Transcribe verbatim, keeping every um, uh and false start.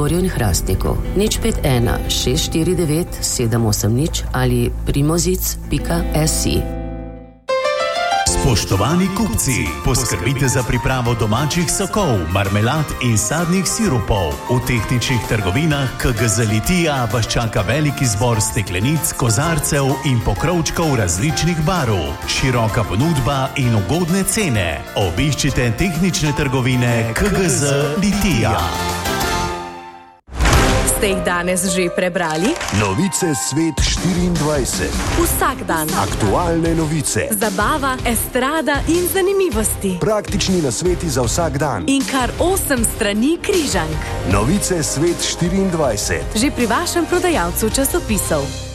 Zagorju in Hrastniku. nič pet ena šest štiri devet sedem osem nič ali primozic pika si. Spoštovani kupci, poskrbite za pripravo domačih sokov, marmelad in sadnih sirupov. V tehničnih trgovinah K G Z Litija vas čaka velik izbor steklenic, kozarcev in pokrovčkov različnih barv, široka ponudba in ugodne cene. Obiščite tehnične trgovine K G Z Litija. Ste jih danes že prebrali? Novice Svet štiriindvajset. Vsak dan. Aktualne novice. Zabava, estrada in zanimivosti. Praktični nasveti za vsak dan. In kar osem strani križank. Novice Svet štiriindvajset. Že pri vašem prodajalcu časopisov.